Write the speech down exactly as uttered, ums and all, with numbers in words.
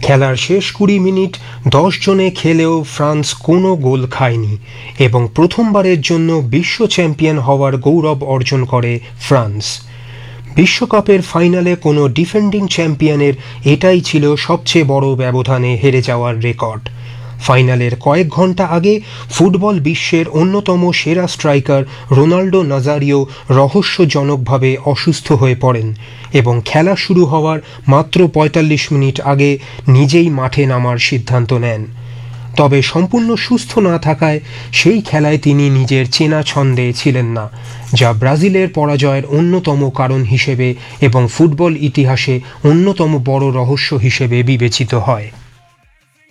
খেলার শেষ কুড়ি মিনিট দশ জনে খেলেও ফ্রান্স কোনো গোল খায়নি এবং প্রথমবারের জন্য বিশ্ব চ্যাম্পিয়ন হওয়ার গৌরব অর্জন করে ফ্রান্স। বিশ্বকাপের ফাইনালে কোনো ডিফেন্ডিং চ্যাম্পিয়নের এটাই ছিল সবচেয়ে বড় ব্যবধানে হেরে যাওয়ার রেকর্ড। ফাইনালের কয়েক ঘন্টা আগে ফুটবল বিশ্বের অন্যতম সেরা স্ট্রাইকার রোনাল্ডো নাজারিও রহস্যজনকভাবে অসুস্থ হয়ে পড়েন এবং খেলা শুরু হওয়ার মাত্র পঁয়তাল্লিশ মিনিট আগে নিজেই মাঠে নামার সিদ্ধান্ত নেন। তবে সম্পূর্ণ সুস্থ না থাকায় সেই খেলায় তিনি নিজের চেনা ছন্দে ছিলেন না, যা ব্রাজিলের পরাজয়ের অন্যতম কারণ হিসেবে এবং ফুটবল ইতিহাসে অন্যতম বড় রহস্য হিসেবে বিবেচিত হয়।